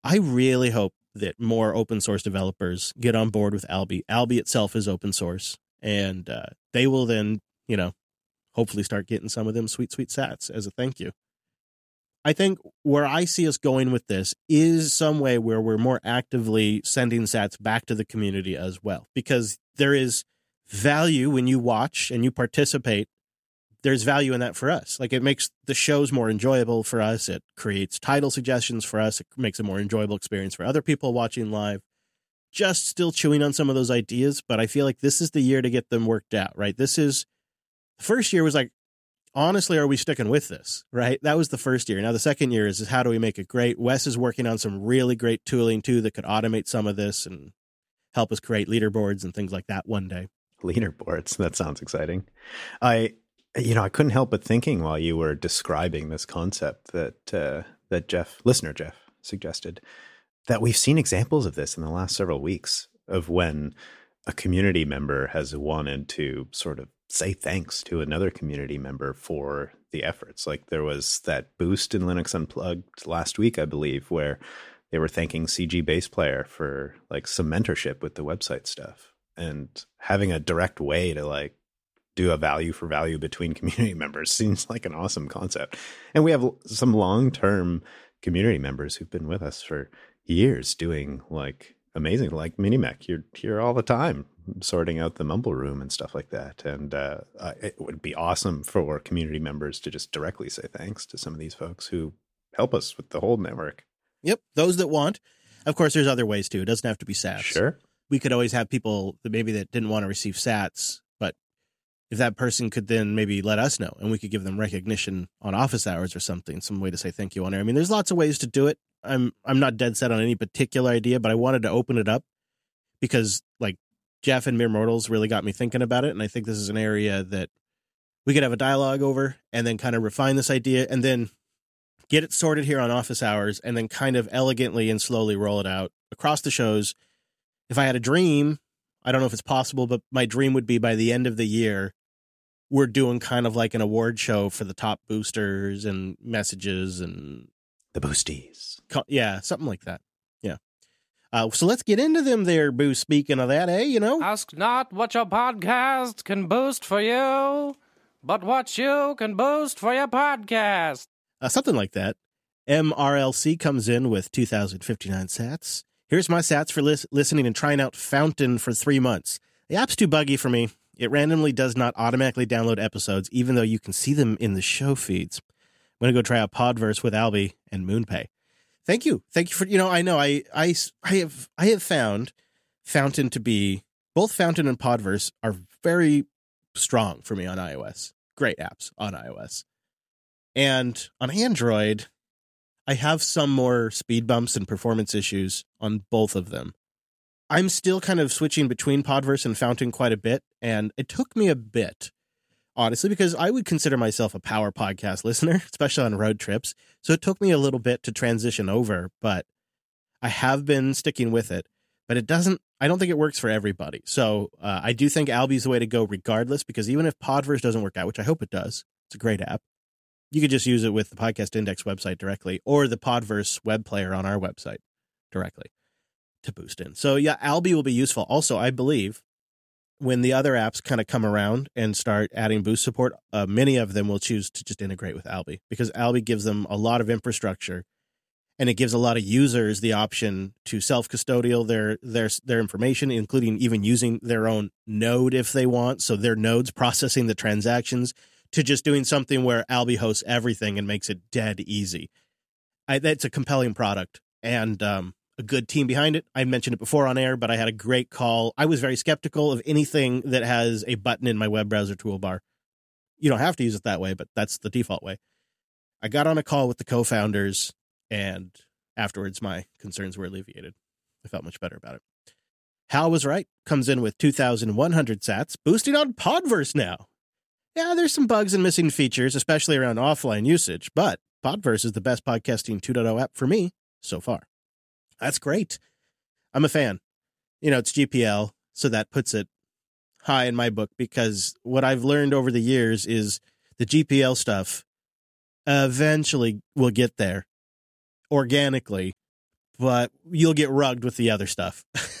I really hope that more open source developers get on board with Alby. Alby itself is open source, and they will then, hopefully start getting some of them sweet sats as a thank you. I think where I see us going with this is some way where we're more actively sending sats back to the community as well, because there is value when you watch and you participate. There's value in that for us. Like, it makes the shows more enjoyable for us. It creates title suggestions for us. It makes a more enjoyable experience for other people watching live. Just still chewing on some of those ideas, but I feel like this is the year to get them worked out, right? The first year was like, honestly, are we sticking with this, right? That was the first year. Now, the second year is how do we make it great? Wes is working on some really great tooling, too, that could automate some of this and help us create leaderboards and things like that one day. Leaderboards? That sounds exciting. I couldn't help but thinking while you were describing this concept that listener Jeff suggested, that we've seen examples of this in the last several weeks, of when a community member has wanted to sort of say thanks to another community member for the efforts. Like, there was that boost in Linux Unplugged last week, I believe, where they were thanking CG Bass Player for like some mentorship with the website stuff, and having a direct way to like do a value for value between community members seems like an awesome concept. And we have some long-term community members who've been with us for years doing like amazing, like Minimech. You're here all the time sorting out the mumble room and stuff like that. And it would be awesome for community members to just directly say thanks to some of these folks who help us with the whole network. Yep. Those that want. Of course, there's other ways too. It doesn't have to be sats. Sure. We could always have people that didn't want to receive sats, but if that person could then maybe let us know, and we could give them recognition on office hours or something, some way to say thank you on air. I mean, there's lots of ways to do it. I'm not dead set on any particular idea, but I wanted to open it up because like Jeff and Mere Mortals really got me thinking about it. And I think this is an area that we could have a dialogue over and then kind of refine this idea and then get it sorted here on office hours and then kind of elegantly and slowly roll it out across the shows. If I had a dream, I don't know if it's possible, but my dream would be by the end of the year, we're doing kind of like an award show for the top boosters and messages and the boosties. Yeah, something like that. Yeah. So let's get into them there, Boo. Speaking of that, Ask not what your podcast can boost for you, but what you can boost for your podcast. Something like that. MRLC comes in with 2,059 sats. Here's my sats for listening and trying out Fountain for 3 months. The app's too buggy for me. It randomly does not automatically download episodes, even though you can see them in the show feeds. I'm going to go try out Podverse with Alby and MoonPay. Thank you for, I know I have found Fountain to be, both Fountain and Podverse are very strong for me on iOS. Great apps on iOS. And on Android, I have some more speed bumps and performance issues on both of them. I'm still kind of switching between Podverse and Fountain quite a bit, and it took me a bit, honestly, because I would consider myself a power podcast listener, especially on road trips. So it took me a little bit to transition over, but I have been sticking with it. But I don't think it works for everybody. So I do think Alby's the way to go regardless, because even if Podverse doesn't work out, which I hope it does, it's a great app. You could just use it with the Podcast Index website directly or the Podverse web player on our website directly to boost in. So yeah, Alby will be useful. Also, I believe when the other apps kind of come around and start adding boost support, many of them will choose to just integrate with Alby, because Alby gives them a lot of infrastructure and it gives a lot of users the option to self-custodial their information, including even using their own node if they want. So their nodes processing the transactions, to just doing something where Alby hosts everything and makes it dead easy. That's a compelling product and a good team behind it. I mentioned it before on air, but I had a great call. I was very skeptical of anything that has a button in my web browser toolbar. You don't have to use it that way, but that's the default way. I got on a call with the co-founders, and afterwards my concerns were alleviated. I felt much better about it. Hal was right. Comes in with 2,100 sats, boosting on Podverse now. Yeah, there's some bugs and missing features, especially around offline usage, but Podverse is the best podcasting 2.0 app for me so far. That's great. I'm a fan. It's GPL, so that puts it high in my book, because what I've learned over the years is the GPL stuff eventually will get there organically, but you'll get rugged with the other stuff,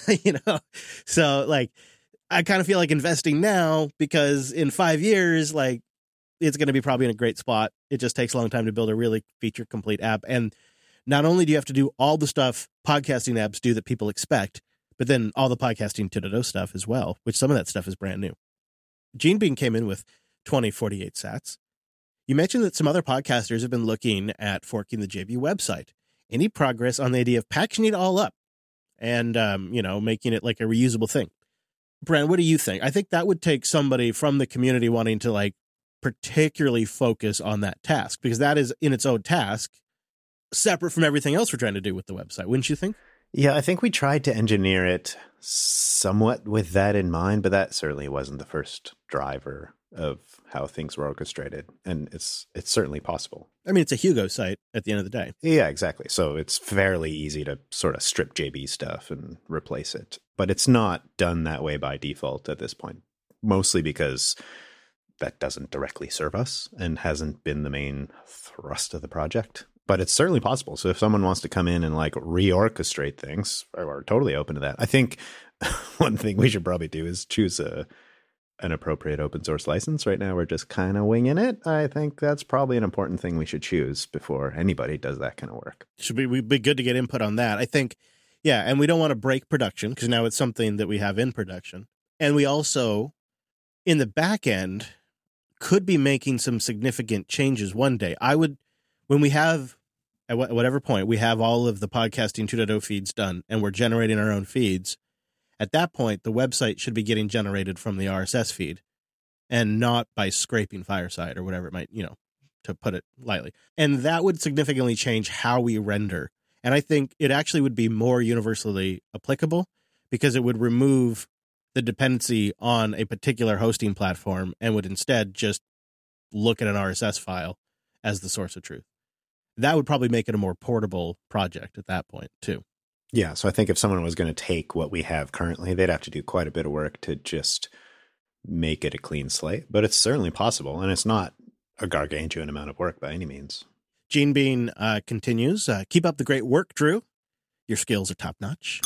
So like, I kind of feel like investing now because in 5 years, like, it's going to be probably in a great spot. It just takes a long time to build a really feature complete app. And not only do you have to do all the stuff podcasting apps do that people expect, but then all the podcasting 2.0 stuff as well, which some of that stuff is brand new. Gene Bean came in with 2048 sats. You mentioned that some other podcasters have been looking at forking the JB website. Any progress on the idea of packaging it all up and, making it like a reusable thing? Brent, what do you think? I think that would take somebody from the community wanting to like particularly focus on that task, because that is in its own task, separate from everything else we're trying to do with the website. Wouldn't you think? Yeah, I think we tried to engineer it somewhat with that in mind, but that certainly wasn't the first driver of how things were orchestrated. And it's certainly possible. I mean, it's a Hugo site at the end of the day. Yeah, exactly. So it's fairly easy to sort of strip JB stuff and replace it. But it's not done that way by default at this point, mostly because that doesn't directly serve us and hasn't been the main thrust of the project. But it's certainly possible. So if someone wants to come in and like reorchestrate things, we're totally open to that. I think one thing we should probably do is choose an appropriate open source license. Right now, we're just kind of winging it. I think that's probably an important thing we should choose before anybody does that kind of work. We'd be good to get input on that. I think, yeah, and we don't want to break production because now it's something that we have in production. And we also, in the back end, could be making some significant changes one day. When we have, at whatever point, we have all of the podcasting 2.0 feeds done and we're generating our own feeds, at that point, the website should be getting generated from the RSS feed and not by scraping Fireside or whatever it might, to put it lightly. And that would significantly change how we render. And I think it actually would be more universally applicable because it would remove the dependency on a particular hosting platform and would instead just look at an RSS file as the source of truth. That would probably make it a more portable project at that point, too. Yeah, so I think if someone was going to take what we have currently, they'd have to do quite a bit of work to just make it a clean slate. But it's certainly possible, and it's not a gargantuan amount of work by any means. Gene Bean continues, keep up the great work, Drew. Your skills are top-notch.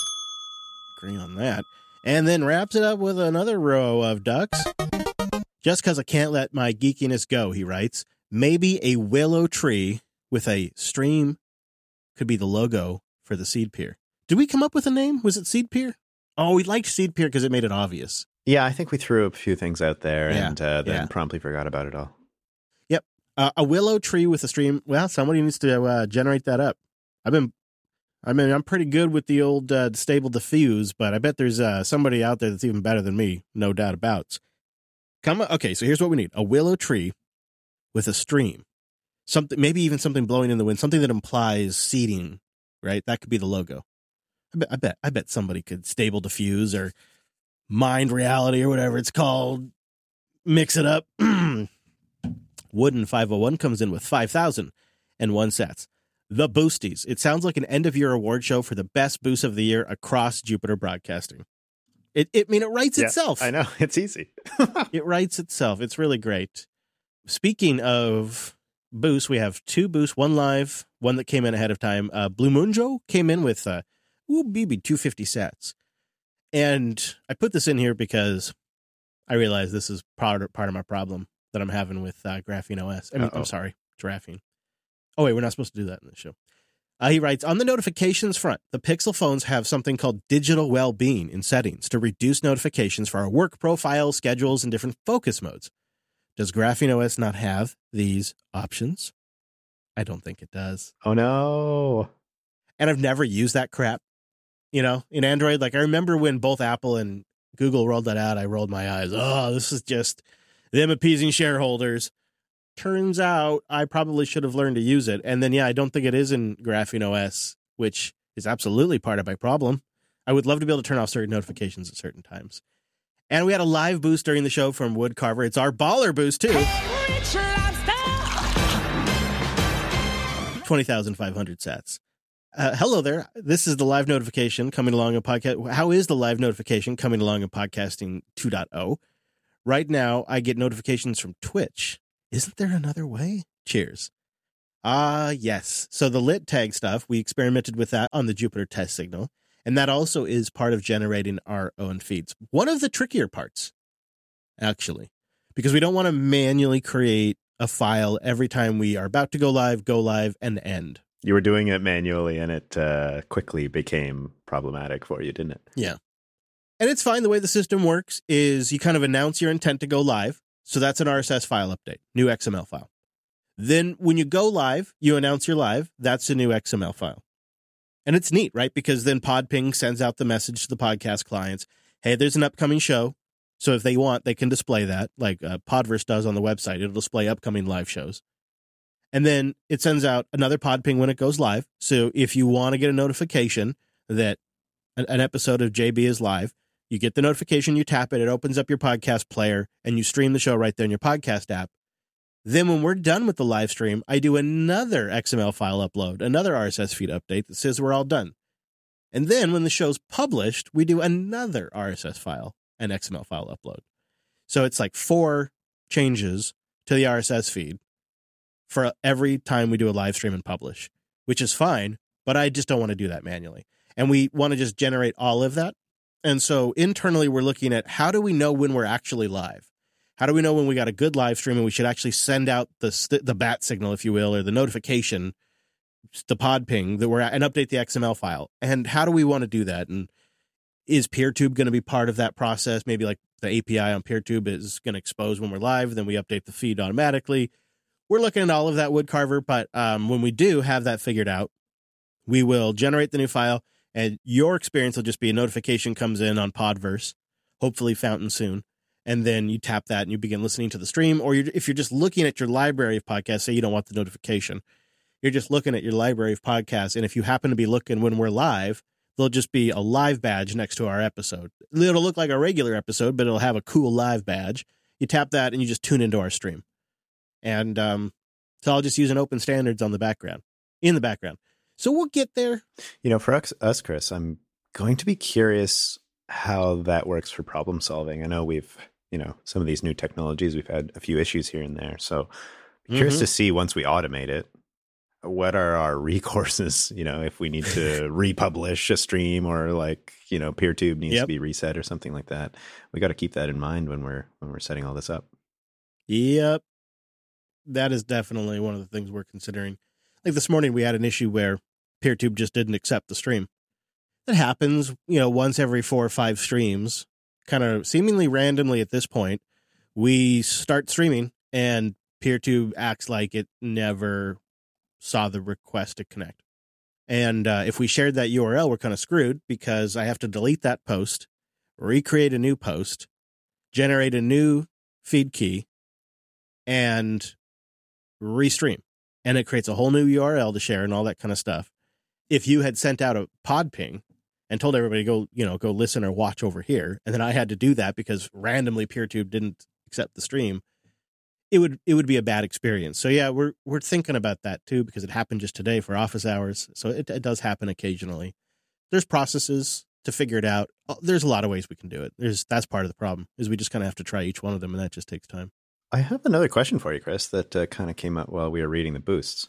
Agree on that. And then wraps it up with another row of ducks. Just because I can't let my geekiness go, he writes, maybe a willow tree with a stream could be the logo for the Seed Peer. Did we come up with a name? Was it Seed Peer? Oh, we liked Seed Peer because it made it obvious. Yeah, I think we threw a few things out there and then promptly forgot about it all. Yep. A willow tree with a stream. Well, somebody needs to generate that up. I'm pretty good with the old stable diffuse, but I bet there's somebody out there that's even better than me, no doubt about. Okay, so here's what we need. A willow tree with a stream. Something, maybe even something blowing in the wind, something that implies seeding, right? That could be the logo. I bet somebody could stable diffuse or mind reality or whatever it's called. Mix it up. Wooden 501 comes in with 5,001 sats. The Boosties. It sounds like an end-of-year award show for the best boost of the year across Jupiter Broadcasting. It writes itself. I know. It's easy. It writes itself. It's really great. Speaking of boosts, we have 2 boosts, 1 live, 1 that came in ahead of time. Blue Moonjo came in with, 250 sats. And I put this in here because I realize this is part of my problem that I'm having with Graphene OS. I'm sorry, Graphene. Oh, wait, we're not supposed to do that in this show. He writes, on the notifications front, the Pixel phones have something called digital well-being in settings to reduce notifications for our work profiles, schedules, and different focus modes. Does Graphene OS not have these options? I don't think it does. Oh, no. And I've never used that crap, in Android. Like, I remember when both Apple and Google rolled that out, I rolled my eyes. Oh, this is just them appeasing shareholders. Turns out I probably should have learned to use it. And then, I don't think it is in Graphene OS, which is absolutely part of my problem. I would love to be able to turn off certain notifications at certain times. And we had a live boost during the show from Wood Carver. It's our baller boost, too. 20,500 sats. Hello there. This is the live notification coming along in podcast. How is the live notification coming along in podcasting 2.0? Right now, I get notifications from Twitch. Isn't there another way? Cheers. Yes. So the lit tag stuff, we experimented with that on the Jupiter test signal, and that also is part of generating our own feeds. One of the trickier parts, actually, because we don't want to manually create a file every time we are about to go live, and end. You were doing it manually, and it quickly became problematic for you, didn't it? Yeah. And it's fine. The way the system works is you kind of announce your intent to go live. So that's an RSS file update, new XML file. Then when you go live, you announce you're live. That's a new XML file. And it's neat, right? Because then Podping sends out the message to the podcast clients. Hey, there's an upcoming show. So if they want, they can display that like Podverse does on the website. It'll display upcoming live shows. And then it sends out another Podping when it goes live. So if you want to get a notification that an episode of JB is live, you get the notification, you tap it, it opens up your podcast player, and you stream the show right there in your podcast app. Then when we're done with the live stream, I do another XML file upload, another RSS feed update that says we're all done. And then when the show's published, we do another RSS file and XML file upload. So it's like 4 changes to the RSS feed for every time we do a live stream and publish, which is fine, but I just don't want to do that manually. And we want to just generate all of that. And so internally, we're looking at how do we know when we're actually live? How do we know when we got a good live stream and we should actually send out the bat signal, if you will, or the notification, the pod ping that we're at, and update the XML file? And how do we want to do that? And is PeerTube going to be part of that process? Maybe like the API on PeerTube is going to expose when we're live, then we update the feed automatically. We're looking at all of that, Woodcarver, but when we do have that figured out, we will generate the new file, and your experience will just be a notification comes in on Podverse, hopefully Fountain soon. And then you tap that and you begin listening to the stream. Or if you're just looking at your library of podcasts, say you don't want the notification, you're just looking at your library of podcasts. And if you happen to be looking when we're live, there'll just be a live badge next to our episode. It'll look like a regular episode, but it'll have a cool live badge. You tap that and you just tune into our stream. And so I'll just use an open standards in the background. So we'll get there. You know, for us, Chris, I'm going to be curious how that works for problem solving. I know we've, some of these new technologies, we've had a few issues here and there. So I'm curious to see once we automate it, what are our recourses, if we need to republish a stream or like, PeerTube needs to be reset or something like that. We got to keep that in mind when we're setting all this up. Yep. That is definitely one of the things we're considering. Like this morning, we had an issue where PeerTube just didn't accept the stream. That happens, once every 4 or 5 streams, kind of seemingly randomly at this point. We start streaming and PeerTube acts like it never saw the request to connect. And if we shared that URL, we're kind of screwed because I have to delete that post, recreate a new post, generate a new feed key, and restream. And it creates a whole new URL to share and all that kind of stuff. If you had sent out a pod ping and told everybody go listen or watch over here, and then I had to do that because randomly PeerTube didn't accept the stream, it would be a bad experience. So yeah, we're thinking about that too because it happened just today for office hours. So it does happen occasionally. There's processes to figure it out. There's a lot of ways we can do it. That's part of the problem is we just kind of have to try each one of them, and that just takes time. I have another question for you, Chris, that kind of came up while we were reading the boosts.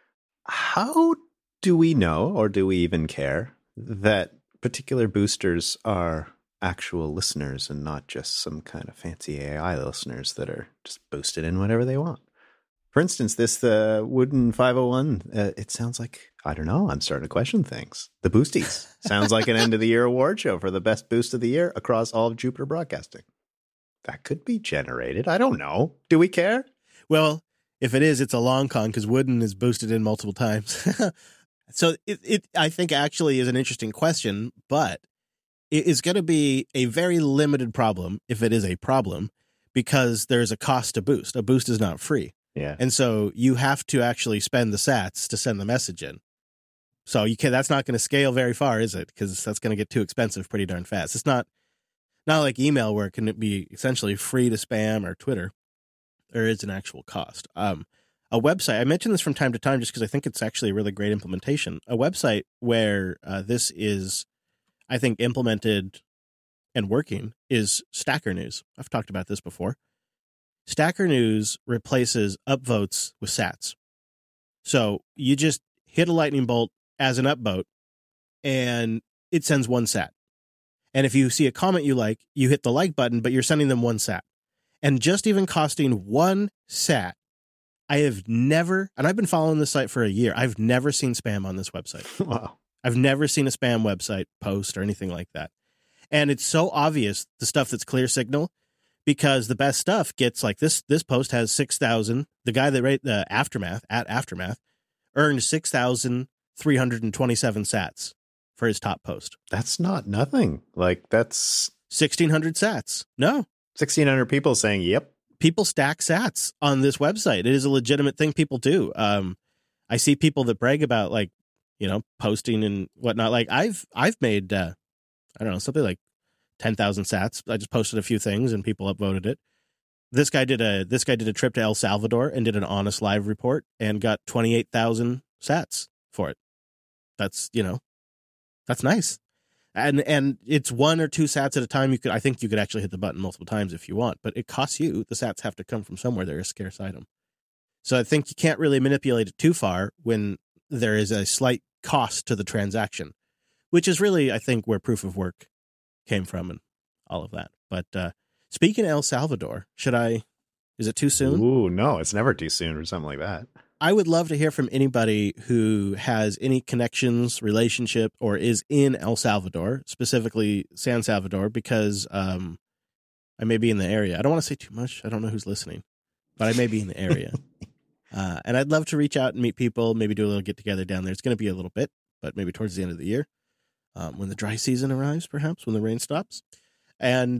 How do we know, or do we even care, that particular boosters are actual listeners and not just some kind of fancy AI listeners that are just boosted in whatever they want? For instance, the Wooden 501, it sounds like, I don't know, I'm starting to question things. The Boosties sounds like an end of the year award show for the best boost of the year across all of Jupiter Broadcasting. That could be generated. I don't know. Do we care? Well, if it is, it's a long con because Wooden is boosted in multiple times. So it I think actually is an interesting question, but it is going to be a very limited problem if it is a problem because there's a cost to boost. A boost is not free. Yeah. And so you have to actually spend the sats to send the message in. So that's not going to scale very far, is it? Because that's going to get too expensive pretty darn fast. It's not like email where it can be essentially free to spam or Twitter. There is an actual cost. A website, I mention this from time to time just because I think it's actually a really great implementation. A website where this is, I think, implemented and working is Stacker News. I've talked about this before. Stacker News replaces upvotes with sats. So you just hit a lightning bolt as an upvote, and it sends 1 sat. And if you see a comment you like, you hit the like button, but you're sending them 1 sat. And just even costing 1 sat, I have never, and I've been following this site for a year, I've never seen spam on this website. Wow. I've never seen a spam website post or anything like that. And it's so obvious, the stuff that's clear signal, because the best stuff gets like this post has 6,000. The guy that wrote the Aftermath, earned 6,327 sats for his top post. That's not nothing. Like, that's 1,600 sats. No. 1,600 people saying, yep. People stack sats on this website. It is a legitimate thing people do. I see people that brag about, like, you know, posting and whatnot. Like, I've made, I don't know, something like 10,000 sats. I just posted a few things and people upvoted it. This guy did a trip to El Salvador and did an honest live report and got 28,000 sats for it. That's, you know, that's nice. And it's 1 or 2 sats at a time. I think you could actually hit the button multiple times if you want, but it costs you. The sats have to come from somewhere. They're a scarce item. So I think you can't really manipulate it too far when there is a slight cost to the transaction, which is really, I think, where proof of work came from and all of that. But speaking of El Salvador, is it too soon? Ooh, no, it's never too soon or something like that. I would love to hear from anybody who has any connections, relationship, or is in El Salvador, specifically San Salvador, because I may be in the area. I don't want to say too much. I don't know who's listening, but I may be in the area. And I'd love to reach out and meet people, maybe do a little get-together down there. It's going to be a little bit, but maybe towards the end of the year, when the dry season arrives, perhaps, when the rain stops. And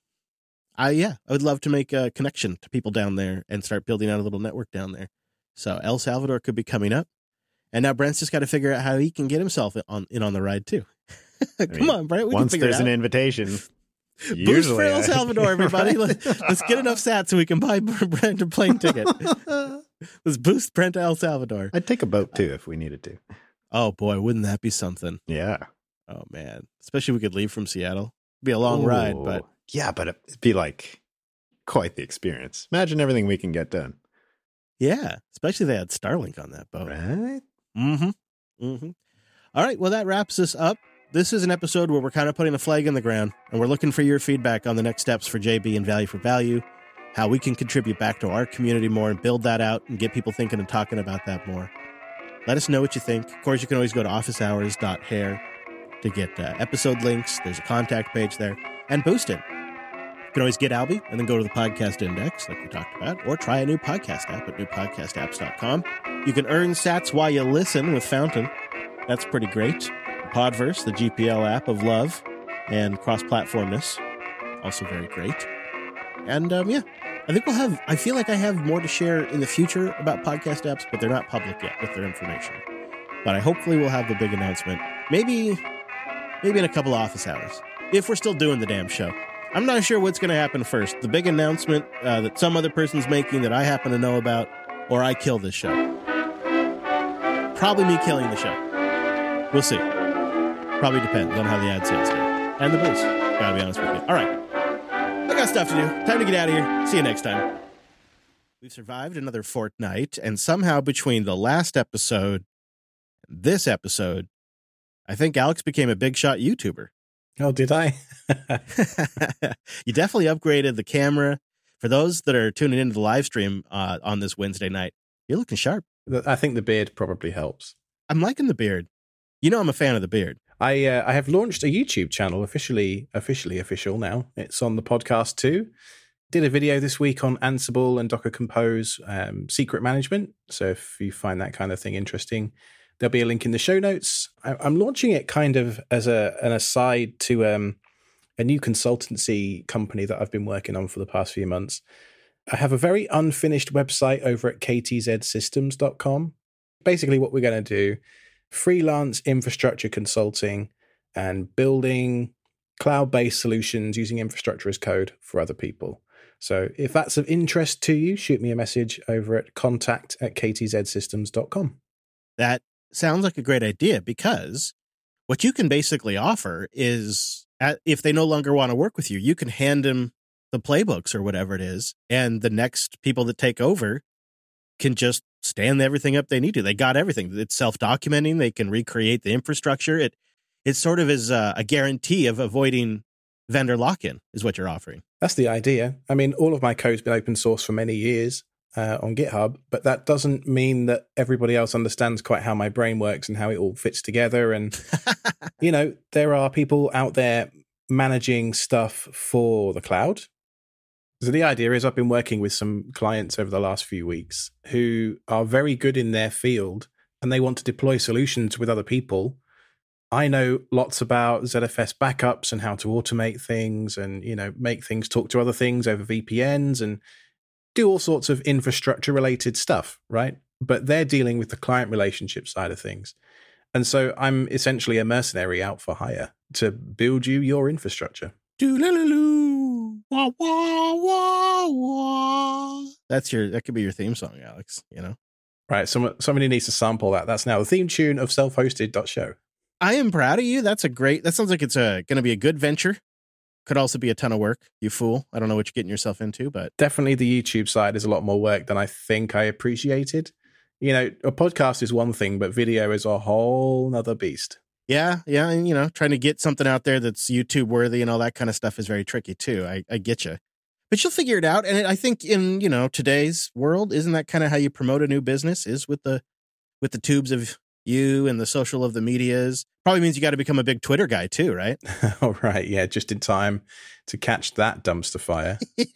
I would love to make a connection to people down there and start building out a little network down there. So El Salvador could be coming up. And now Brent's just got to figure out how he can get himself on the ride, too. Come on, Brent. We once can figure there's it out. an invitation. Boost for El Salvador, everybody. Let's get enough sats so we can buy Brent a plane ticket. Let's boost Brent to El Salvador. I'd take a boat, too, if we needed to. Oh, boy, wouldn't that be something? Yeah. Oh, man. Especially if we could leave from Seattle. It'd be a long ride, but... Yeah, but it'd be like quite the experience. Imagine everything we can get done. Yeah, especially if they had Starlink on that boat. Right? Mm-hmm. All right, well, that wraps us up. This is an episode where we're kind of putting a flag in the ground, and we're looking for your feedback on the next steps for JB and Value for Value, how we can contribute back to our community more and build that out and get people thinking and talking about that more. Let us know what you think. Of course, you can always go to officehours.hair to get episode links. There's a contact page there. And boost it. You can always get Albie and then go to the podcast index like we talked about, or try a new podcast app at newpodcastapps.com. You can earn sats while you listen with Fountain. That's pretty great. Podverse, the GPL app of love and cross-platformness. Also very great. And I feel like I have more to share in the future about podcast apps, but they're not public yet with their information. But I hopefully will have the big announcement. Maybe in a couple of office hours, if we're still doing the damn show. I'm not sure what's going to happen first. The big announcement that some other person's making that I happen to know about, or I kill this show. Probably me killing the show. We'll see. Probably depends on how the ad sales go. And the booze. Gotta be honest with you. All right. I got stuff to do. Time to get out of here. See you next time. We've survived another fortnight, and somehow between the last episode and this episode, I think Alex became a big shot YouTuber. Oh, did I? You definitely upgraded the camera. For those that are tuning into the live stream on this Wednesday night, you're looking sharp. I think the beard probably helps. I'm liking the beard. You know I'm a fan of the beard. I have launched a YouTube channel, officially official now. It's on the podcast too. Did a video this week on Ansible and Docker Compose secret management. So if you find that kind of thing interesting, there'll be a link in the show notes. I'm launching it kind of as an aside to a new consultancy company that I've been working on for the past few months. I have a very unfinished website over at ktzsystems.com. Basically what we're going to do, freelance infrastructure consulting and building cloud-based solutions using infrastructure as code for other people. So if that's of interest to you, shoot me a message over at contact@ktzsystems.com. That sounds like a great idea, because what you can basically offer is, if they no longer want to work with you, you can hand them the playbooks or whatever it is, and the next people that take over can just stand everything up they need to. They got everything. It's self-documenting. They can recreate the infrastructure. It sort of is a guarantee of avoiding vendor lock-in is what you're offering. That's the idea. I mean, all of my code's been open source for many years on GitHub, but that doesn't mean that everybody else understands quite how my brain works and how it all fits together. And, there are people out there managing stuff for the cloud. So the idea is I've been working with some clients over the last few weeks who are very good in their field and they want to deploy solutions with other people. I know lots about ZFS backups and how to automate things and, make things talk to other things over VPNs and do all sorts of infrastructure related stuff, right? But they're dealing with the client relationship side of things. And so I'm essentially a mercenary out for hire to build you your infrastructure. Doo-la-la-loo. Wah, wah, wah, wah. That could be your theme song, Alex, Right, somebody needs to sample that. That's now the theme tune of self-hosted.show. I am proud of you. That sounds like it's going to be a good venture. Could also be a ton of work, you fool. I don't know what you're getting yourself into, but definitely the YouTube side is a lot more work than I think I appreciated. A podcast is one thing, but video is a whole nother beast. Yeah. And, trying to get something out there that's YouTube worthy and all that kind of stuff is very tricky too. I get you. But you'll figure it out. And I think in, today's world, isn't that kind of how you promote a new business is with the tubes of you and the social of the medias? Probably means you got to become a big Twitter guy too, right? All right. Yeah. Just in time to catch that dumpster fire.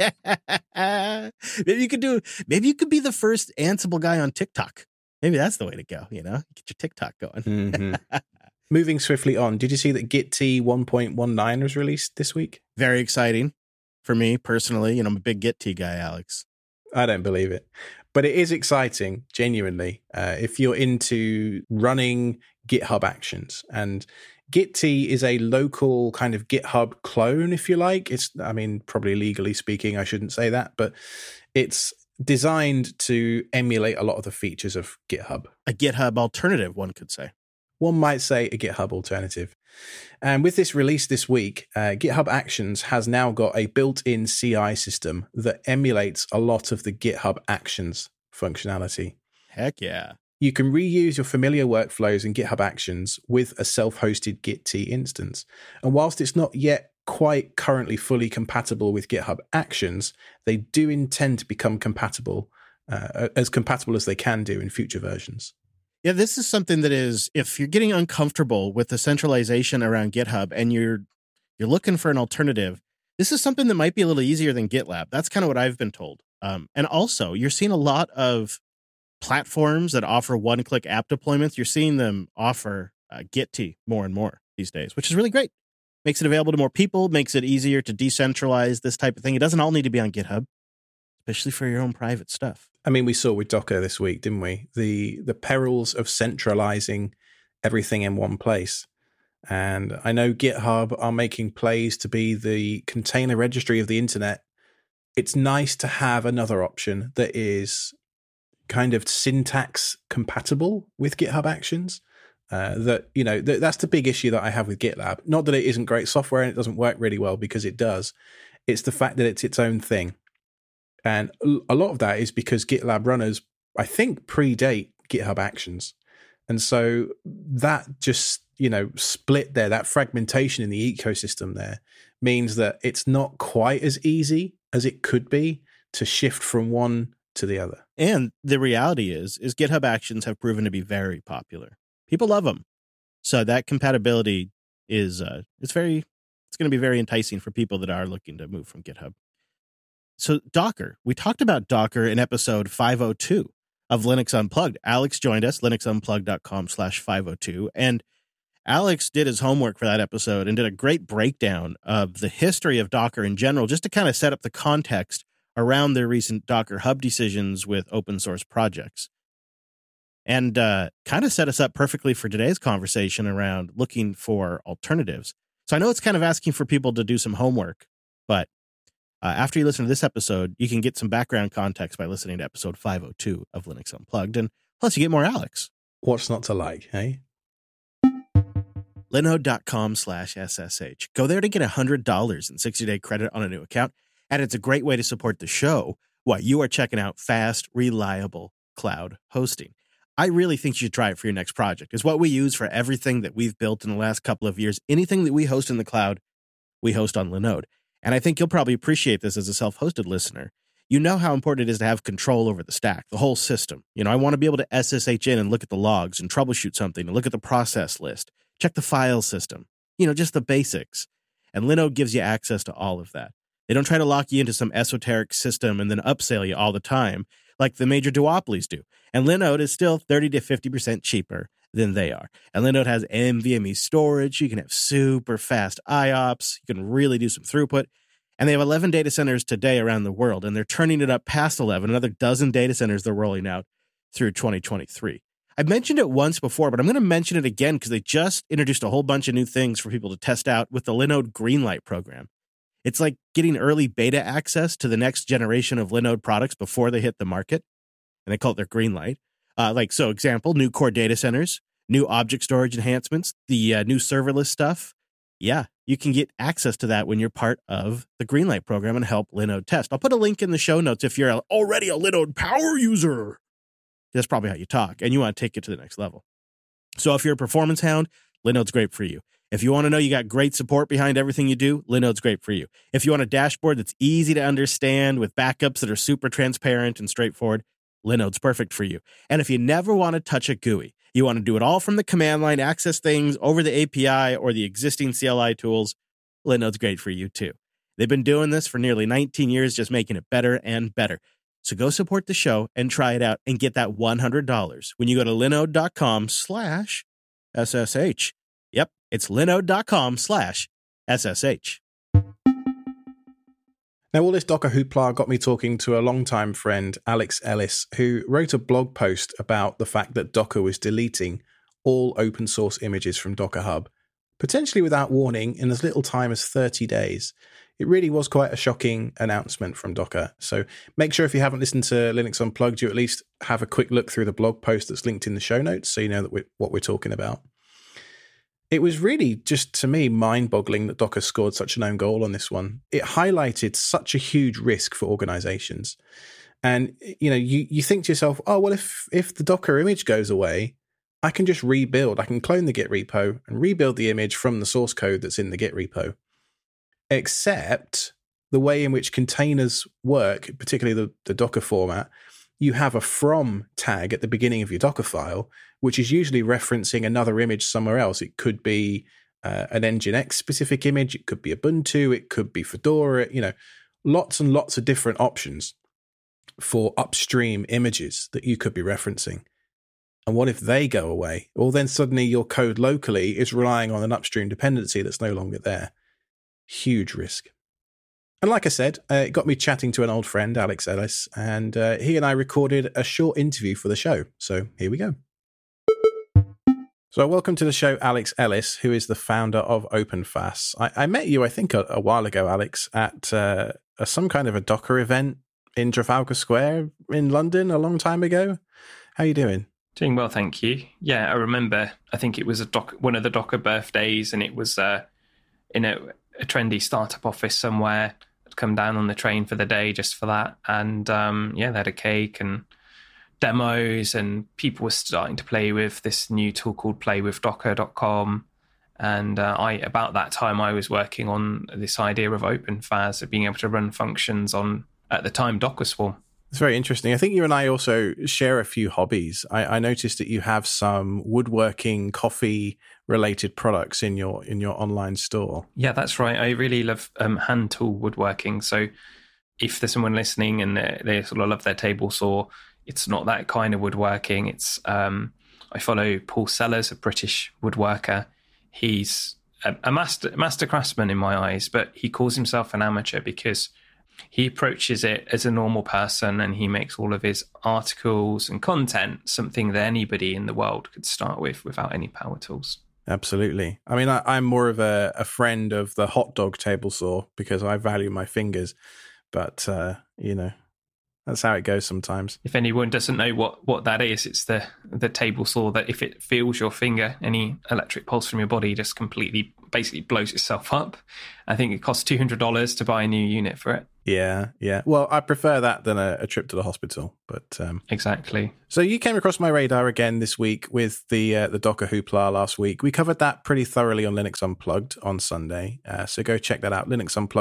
Yeah. Maybe you could be the first Ansible guy on TikTok. Maybe that's the way to go, get your TikTok going. Mm-hmm. Moving swiftly on, did you see that Git T 1.19 was released this week? Very exciting for me personally. I'm a big Git T guy, Alex. I don't believe it. But it is exciting, genuinely, if you're into running GitHub Actions. And Git T is a local kind of GitHub clone, if you like. Probably legally speaking, I shouldn't say that, but it's designed to emulate a lot of the features of GitHub. A GitHub alternative, one could say. One might say a GitHub alternative. And with this release this week, GitHub Actions has now got a built-in CI system that emulates a lot of the GitHub Actions functionality. Heck yeah. You can reuse your familiar workflows in GitHub Actions with a self-hosted Git T instance. And whilst it's not yet quite currently fully compatible with GitHub Actions, they do intend to become compatible as they can do in future versions. Yeah, this is something that is, if you're getting uncomfortable with the centralization around GitHub and you're looking for an alternative, this is something that might be a little easier than GitLab. That's kind of what I've been told. And also, you're seeing a lot of platforms that offer one-click app deployments. You're seeing them offer Git T more and more these days, which is really great. Makes it available to more people, makes it easier to decentralize this type of thing. It doesn't all need to be on GitHub, especially for your own private stuff. We saw with Docker this week, didn't we? The perils of centralizing everything in one place. And I know GitHub are making plays to be the container registry of the internet. It's nice to have another option that is kind of syntax compatible with GitHub Actions. That's the big issue that I have with GitLab. Not that it isn't great software and it doesn't work really well, because it does. It's the fact that it's its own thing. And a lot of that is because GitLab runners, I think, predate GitHub Actions. And so that just, split there, that fragmentation in the ecosystem there means that it's not quite as easy as it could be to shift from one to the other. And the reality is GitHub Actions have proven to be very popular. People love them. So that compatibility is, it's going to be very enticing for people that are looking to move from GitHub. So Docker, we talked about Docker in episode 502 of Linux Unplugged. Alex joined us, linuxunplugged.com/502. And Alex did his homework for that episode and did a great breakdown of the history of Docker in general, just to kind of set up the context around their recent Docker Hub decisions with open source projects. And kind of set us up perfectly for today's conversation around looking for alternatives. So I know it's kind of asking for people to do some homework, but after you listen to this episode, you can get some background context by listening to episode 502 of Linux Unplugged. And plus, you get more Alex. What's not to like, hey? Linode.com/SSH. Go there to get $100 in 60-day credit on a new account. And it's a great way to support the show while you are checking out fast, reliable cloud hosting. I really think you should try it for your next project. It's what we use for everything that we've built in the last couple of years. Anything that we host in the cloud, we host on Linode. And I think you'll probably appreciate this as a self-hosted listener. You know how important it is to have control over the stack, the whole system. I want to be able to SSH in and look at the logs and troubleshoot something and look at the process list, check the file system, just the basics. And Linode gives you access to all of that. They don't try to lock you into some esoteric system and then upsell you all the time like the major duopolies do. And Linode is still 30 to 50% cheaper than they are. And Linode has NVMe storage. You can have super fast IOPS. You can really do some throughput. And they have 11 data centers today around the world, and they're turning it up past 11, another dozen data centers they're rolling out through 2023. I've mentioned it once before, but I'm going to mention it again because they just introduced a whole bunch of new things for people to test out with the Linode Greenlight program. It's like getting early beta access to the next generation of Linode products before they hit the market, and they call it their Greenlight. Example, new core data centers, new object storage enhancements, the new serverless stuff. Yeah, you can get access to that when you're part of the Greenlight program and help Linode test. I'll put a link in the show notes if you're already a Linode power user. That's probably how you talk, and you want to take it to the next level. So if you're a performance hound, Linode's great for you. If you want to know you got great support behind everything you do, Linode's great for you. If you want a dashboard that's easy to understand with backups that are super transparent and straightforward, Linode's perfect for you. And if you never want to touch a GUI, you want to do it all from the command line, access things over the API or the existing CLI tools, Linode's great for you too. They've been doing this for nearly 19 years, just making it better and better. So go support the show and try it out and get that $100 when you go to linode.com/SSH. Yep, it's linode.com/SSH. Now, all this Docker hoopla got me talking to a longtime friend, Alex Ellis, who wrote a blog post about the fact that Docker was deleting all open source images from Docker Hub, potentially without warning in as little time as 30 days. It really was quite a shocking announcement from Docker. So make sure if you haven't listened to Linux Unplugged, you at least have a quick look through the blog post that's linked in the show notes so you know that what we're talking about. It was really just, to me, mind-boggling that Docker scored such an own goal on this one. It highlighted such a huge risk for organizations. And, you think to yourself, oh, well, if the Docker image goes away, I can just rebuild. I can clone the Git repo and rebuild the image from the source code that's in the Git repo. Except the way in which containers work, particularly the Docker format, you have a from tag at the beginning of your Docker file, which is usually referencing another image somewhere else. It could be an Nginx specific image. It could be Ubuntu. It could be Fedora, lots and lots of different options for upstream images that you could be referencing. And what if they go away? Well, then suddenly your code locally is relying on an upstream dependency that's no longer there. Huge risk. And like I said, it got me chatting to an old friend, Alex Ellis, and he and I recorded a short interview for the show. So here we go. So welcome to the show, Alex Ellis, who is the founder of OpenFaaS. I met you, I think, a while ago, Alex, at some kind of a Docker event in Trafalgar Square in London a long time ago. How are you doing? Doing well, thank you. Yeah, I remember, I think it was one of the Docker birthdays, and it was in a trendy startup office somewhere. I'd come down on the train for the day just for that. And they had a cake and demos, and people were starting to play with this new tool called playwithdocker.com. And about that time, I was working on this idea of OpenFaaS, of being able to run functions on, at the time, Docker Swarm. It's very interesting. I think you and I also share a few hobbies. I noticed that you have some woodworking, coffee-related products in your online store. Yeah, that's right. I really love hand tool woodworking. So if there's someone listening and they sort of love their table saw, it's not that kind of woodworking. It's I follow Paul Sellers, a British woodworker. He's a master craftsman in my eyes, but he calls himself an amateur because he approaches it as a normal person, and he makes all of his articles and content something that anybody in the world could start with without any power tools. Absolutely. I mean, I'm more of a friend of the hot dog table saw because I value my fingers, but, that's how it goes sometimes. If anyone doesn't know what that is, it's the table saw that if it feels your finger, any electric pulse from your body just completely basically blows itself up. I think it costs $200 to buy a new unit for it. Yeah. Well, I prefer that than a trip to the hospital. But Exactly. So you came across my radar again this week with the Docker hoopla last week. We covered that pretty thoroughly on Linux Unplugged on Sunday. So go check that out,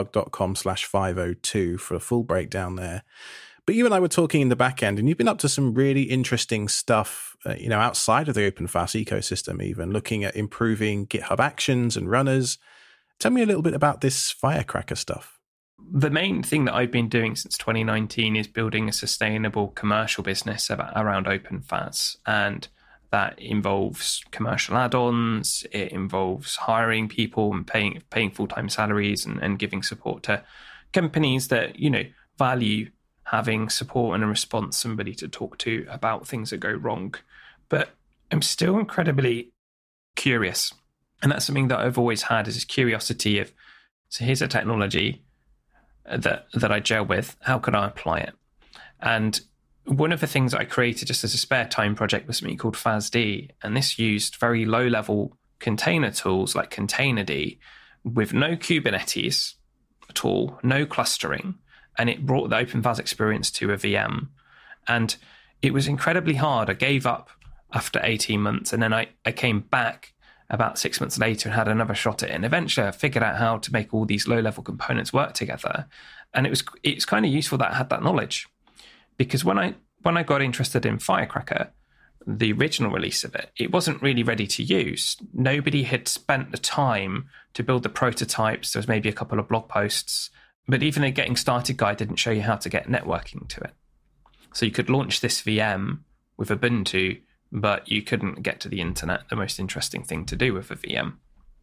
linuxunplugged.com/502 for a full breakdown there. But you and I were talking in the back end, and you've been up to some really interesting stuff, outside of the OpenFaaS ecosystem, even looking at improving GitHub Actions and runners. Tell me a little bit about this Firecracker stuff. The main thing that I've been doing since 2019 is building a sustainable commercial business around OpenFaaS. And that involves commercial add-ons, it involves hiring people and paying full-time salaries and giving support to companies that, value having support and a response, somebody to talk to about things that go wrong. But I'm still incredibly curious. And that's something that I've always had, is this curiosity of, so here's a technology that I gel with, how can I apply it? And one of the things that I created just as a spare time project was something called FASD. And this used very low level container tools like Containerd with no Kubernetes at all, no clustering. And it brought the OpenFaaS experience to a VM. And it was incredibly hard. I gave up after 18 months. And then I came back about 6 months later and had another shot at it. And eventually I figured out how to make all these low-level components work together. And it's kind of useful that I had that knowledge. Because when I got interested in Firecracker, the original release of it, it wasn't really ready to use. Nobody had spent the time to build the prototypes. There was maybe a couple of blog posts. But even the Getting Started guide didn't show you how to get networking to it. So you could launch this VM with Ubuntu, but you couldn't get to the internet, the most interesting thing to do with a VM.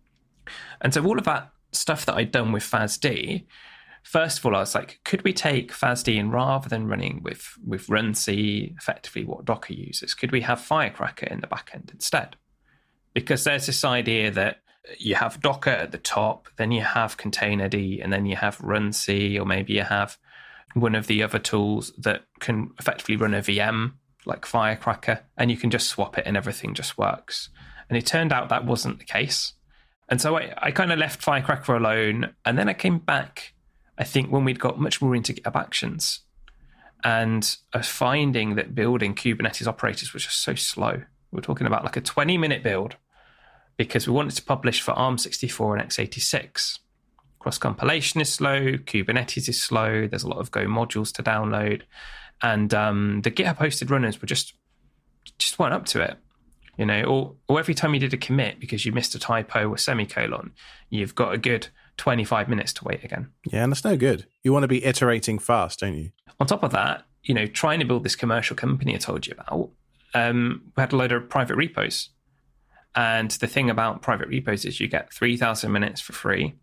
And so all of that stuff that I'd done with FASD, first of all, I was like, could we take FASD and rather than running with runc, effectively what Docker uses, could we have Firecracker in the backend instead? Because there's this idea that you have Docker at the top, then you have Containerd, and then you have runc, or maybe you have one of the other tools that can effectively run a VM like Firecracker, and you can just swap it and everything just works. And it turned out that wasn't the case. And so I kind of left Firecracker alone, and then I came back, I think, when we'd got much more into GitHub Actions. And I was finding that building Kubernetes operators was just so slow. We're talking about like a 20-minute build, because we wanted to publish for ARM64 and x86. Cross-compilation is slow, Kubernetes is slow, there's a lot of Go modules to download, and the GitHub-hosted runners were just weren't up to it. Or every time you did a commit, because you missed a typo or semicolon, you've got a good 25 minutes to wait again. Yeah, and that's no good. You want to be iterating fast, don't you? On top of that, trying to build this commercial company I told you about, we had a load of private repos. And the thing about private repos is you get 3,000 minutes for free,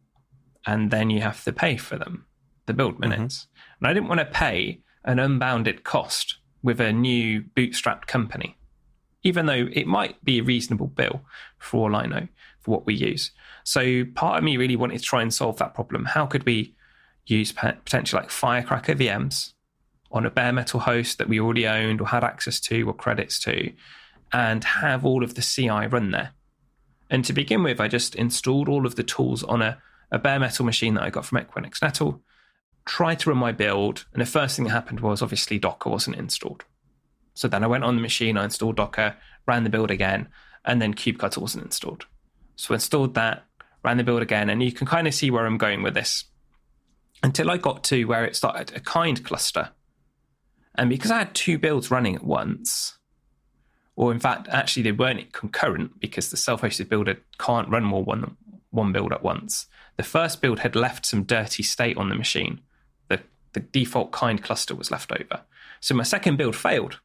and then you have to pay for them, the build minutes. Mm-hmm. And I didn't want to pay an unbounded cost with a new bootstrapped company, even though it might be a reasonable bill for all I know for what we use. So part of me really wanted to try and solve that problem. How could we use potentially like Firecracker VMs on a bare metal host that we already owned or had access to or credits to, and have all of the CI run there? And to begin with, I just installed all of the tools on a bare metal machine that I got from Equinix Nettle, tried to run my build, and the first thing that happened was obviously Docker wasn't installed. So then I went on the machine, I installed Docker, ran the build again, and then kubectl wasn't installed. So I installed that, ran the build again, and you can kind of see where I'm going with this. Until I got to where it started a kind cluster. And because I had two builds running at once, or in fact, actually they weren't concurrent because the self-hosted builder can't run more one build at once. The first build had left some dirty state on the machine. The default kind cluster was left over. So my second build failed.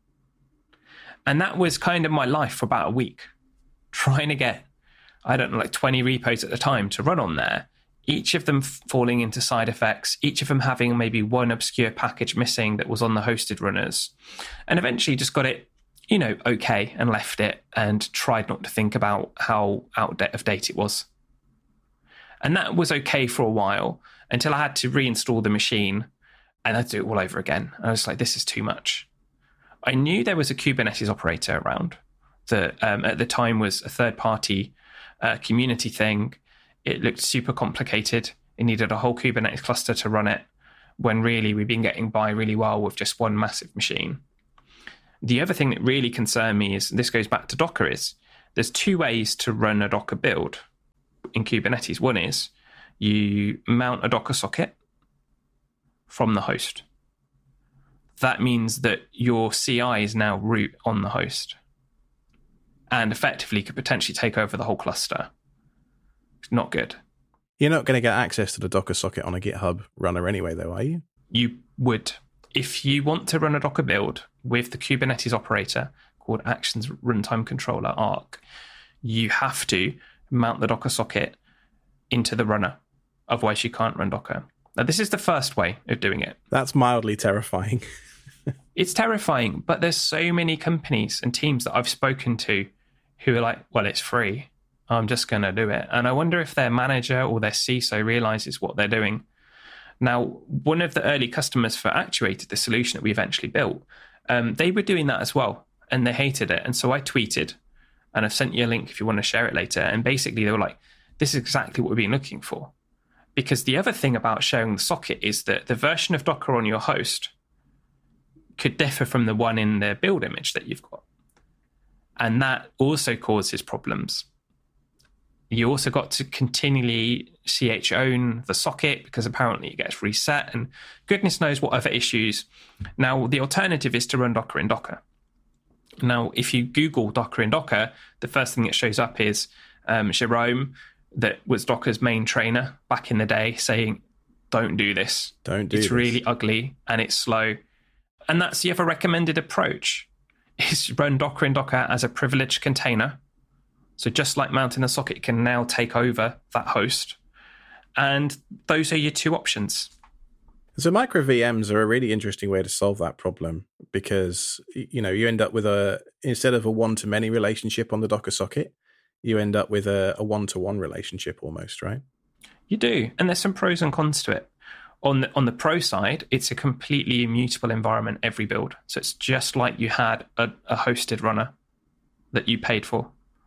And that was kind of my life for about a week, trying to get, 20 repos at the time to run on there, each of them falling into side effects, each of them having maybe one obscure package missing that was on the hosted runners. And eventually just got it, okay, and left it and tried not to think about how out of date it was. And that was okay for a while until I had to reinstall the machine and I had to do it all over again. And I was like, this is too much. I knew there was a Kubernetes operator around that at the time was a third-party community thing. It looked super complicated. It needed a whole Kubernetes cluster to run it. when really we've been getting by really well with just one massive machine. The other thing that really concerned me is, this goes back to Docker, is there's two ways to run a Docker build in Kubernetes. One is you mount a Docker socket from the host. That means that your CI is now root on the host and effectively could potentially take over the whole cluster. It's not good. You're not going to get access to the Docker socket on a GitHub runner anyway, though, are you? You would. If you want to run a Docker build with the Kubernetes operator called Actions Runtime Controller, ARC, you have to mount the Docker socket into the runner. Otherwise, you can't run Docker. Now, this is the first way of doing it. That's mildly terrifying. It's terrifying, but there's so many companies and teams that I've spoken to who are like, well, it's free. I'm just going to do it. And I wonder if their manager or their CISO realizes what they're doing. Now, one of the early customers for Actuated, the solution that we eventually built, they were doing that as well, and they hated it. And so I tweeted, and I've sent you a link if you want to share it later. And basically, they were like, this is exactly what we've been looking for. Because the other thing about sharing the socket is that the version of Docker on your host could differ from the one in the build image that you've got. And that also causes problems. You also got to continually own the socket because apparently it gets reset and goodness knows what other issues. Now, the alternative is to run Docker in Docker. Now, if you Google Docker in Docker, the first thing that shows up is Jerome, that was Docker's main trainer back in the day, saying, don't do this. It's really ugly and it's slow. And that's the other recommended approach, is run Docker in Docker as a privileged container. So just like mounting a socket can now take over that host. And those are your two options. So micro VMs are a really interesting way to solve that problem because, you know, you end up with instead of a one-to-many relationship on the Docker socket, you end up with a one-to-one relationship almost, right? You do. And there's some pros and cons to it. On the pro side, it's a completely immutable environment every build. So it's just like you had a hosted runner that you paid for.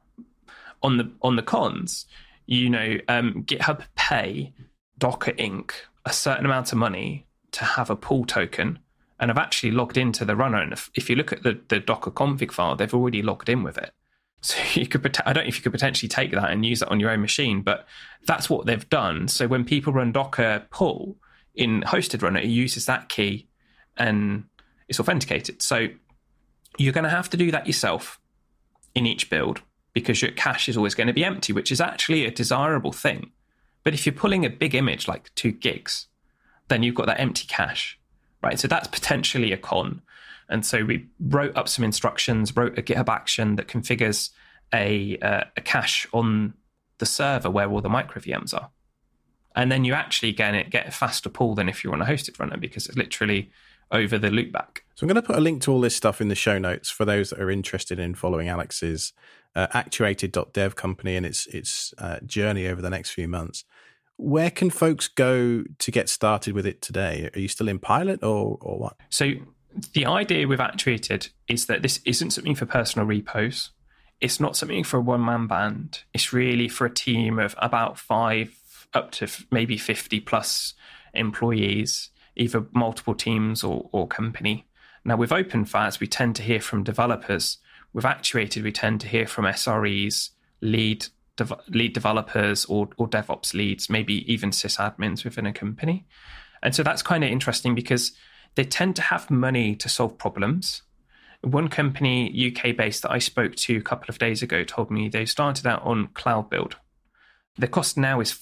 On the cons, you know, GitHub pay Docker Inc. a certain amount of money to have a pull token, and I've actually logged into the runner. And if you look at the Docker config file, they've already logged in with it. So you could, I don't know if you could potentially take that and use it on your own machine, but that's what they've done. So when people run Docker pull in hosted runner, it uses that key and it's authenticated. So you're going to have to do that yourself in each build because your cache is always going to be empty, which is actually a desirable thing. But if you're pulling a big image like 2 gigs, then you've got that empty cache, right? So that's potentially a con. And so we wrote up some instructions, wrote a GitHub action that configures a cache on the server where all the micro VMs are. And then you actually get a faster pull than if you're on a hosted runner because it's literally over the loopback. So I'm going to put a link to all this stuff in the show notes for those that are interested in following Alex's actuated.dev company and its journey over the next few months. Where can folks go to get started with it today? Are you still in pilot or what? So the idea with Actuated is that this isn't something for personal repos. It's not something for a one-man band. It's really for a team of about 5 up to maybe 50 plus employees, either multiple teams or company. Now, with OpenFaaS, we tend to hear from developers. With Actuated, we tend to hear from SREs, lead developers or DevOps leads, maybe even sysadmins within a company. And so that's kind of interesting because they tend to have money to solve problems. One company, UK-based, that I spoke to a couple of days ago told me they started out on Cloud Build. The cost now is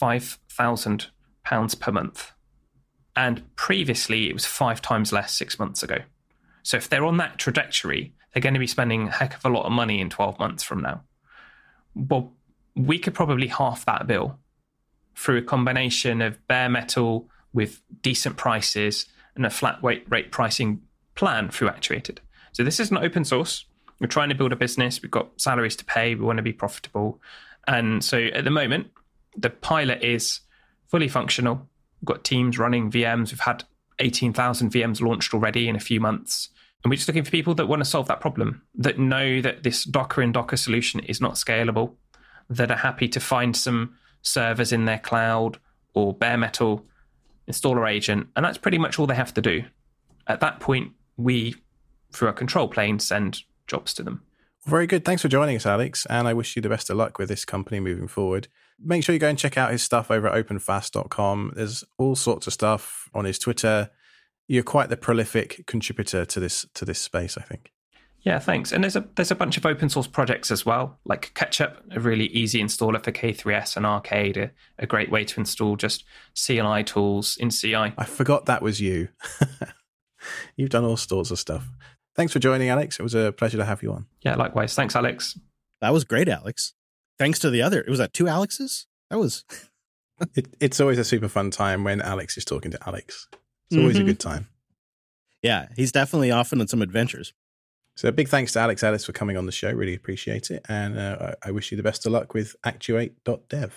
£5,000 per month. And previously, it was 5 times less 6 months ago. So if they're on that trajectory, they're going to be spending a heck of a lot of money in 12 months from now. Well, we could probably half that bill through a combination of bare metal with decent prices and a flat rate pricing plan through Actuated. So this isn't open source. We're trying to build a business. We've got salaries to pay. We want to be profitable. And so at the moment, the pilot is fully functional. We've got teams running VMs. We've had 18,000 VMs launched already in a few months. And we're just looking for people that want to solve that problem, that know that this Docker in Docker solution is not scalable, that are happy to find some servers in their cloud or bare metal installer agent, and that's pretty much all they have to do. At that point, we, through our control plane, send jobs to them. Very good. Thanks for joining us, Alex. And I wish you the best of luck with this company moving forward. Make sure you go and check out his stuff over at openfast.com. There's all sorts of stuff on his Twitter. You're quite the prolific contributor to this space, I think. Yeah, thanks. And there's a bunch of open source projects as well, like Ketchup, a really easy installer for K3S and Arcade, a great way to install just CLI tools in CI. I forgot that was you. You've done all sorts of stuff. Thanks for joining, Alex. It was a pleasure to have you on. Yeah, likewise. Thanks, Alex. That was great, Alex. Thanks to the other. Was that 2 Alexes? That was... It's always a super fun time when Alex is talking to Alex. It's always a good time. Yeah, he's definitely off on some adventures. So big thanks to Alex Ellis for coming on the show. Really appreciate it. And I wish you the best of luck with Actuate.dev.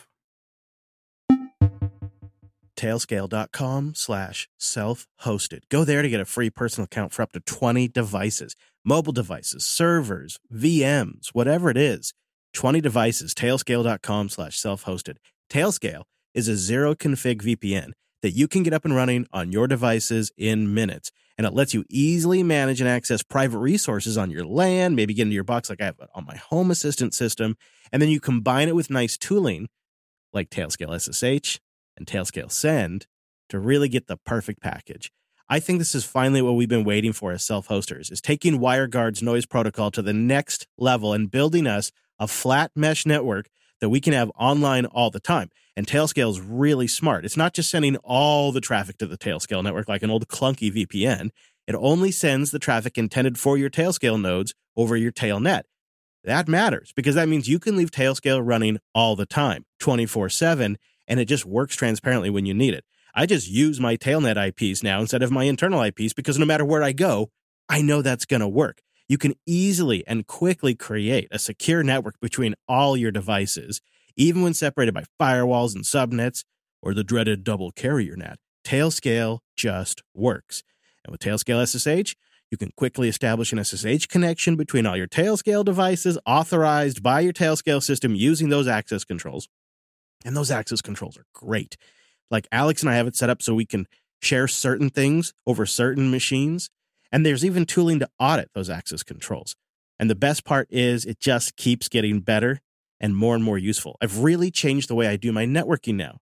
Tailscale.com/self-hosted. Go there to get a free personal account for up to 20 devices, mobile devices, servers, VMs, whatever it is. 20 devices, tailscale.com/self-hosted. Tailscale is a zero config VPN that you can get up and running on your devices in minutes. And it lets you easily manage and access private resources on your LAN, maybe get into your box like I have on my Home Assistant system. And then you combine it with nice tooling like Tailscale SSH and Tailscale Send to really get the perfect package. I think this is finally what we've been waiting for as self-hosters, is taking WireGuard's noise protocol to the next level and building us a flat mesh network that we can have online all the time. And Tailscale is really smart. It's not just sending all the traffic to the Tailscale network like an old clunky VPN. It only sends the traffic intended for your Tailscale nodes over your Tailnet. That matters because that means you can leave Tailscale running all the time, 24/7, and it just works transparently when you need it. I just use my Tailnet IPs now instead of my internal IPs because no matter where I go, I know that's going to work. You can easily and quickly create a secure network between all your devices, even when separated by firewalls and subnets or the dreaded double carrier net. Tailscale just works. And with Tailscale SSH, you can quickly establish an SSH connection between all your Tailscale devices authorized by your Tailscale system using those access controls. And those access controls are great. Like Alex and I have it set up so we can share certain things over certain machines. And there's even tooling to audit those access controls. And the best part is it just keeps getting better and more useful. I've really changed the way I do my networking now.